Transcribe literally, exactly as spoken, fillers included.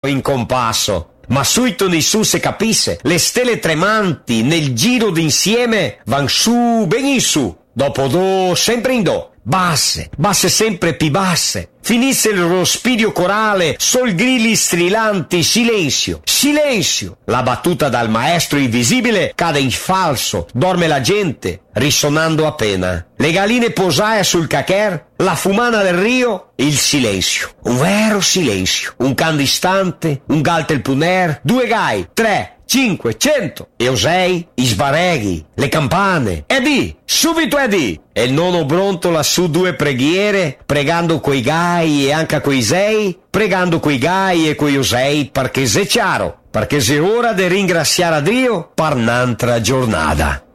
in compasso. Ma subito nessuno se capisse. Le stelle tremanti nel giro d'insieme van su ben in su, dopo do sempre in do, basse, basse sempre più basse. Finisse il rospidio corale, sol grilli strillanti, silenzio, silenzio. La battuta dal maestro invisibile cade in falso, dorme la gente, risonando appena. Le galline posaie sul cacher, la fumana del rio, il silenzio. Un vero silenzio. Un can distante, un galtel puner, due gai, tre, cinque, cento. E osei, i sbareghi, le campane. E di, subito e di. E il nonno brontola su due preghiere, pregando coi gai e anche coi sei, pregando coi gai e coi osei, perché se chiaro, perché se ora de ringraziare a Dio per un'altra giornata.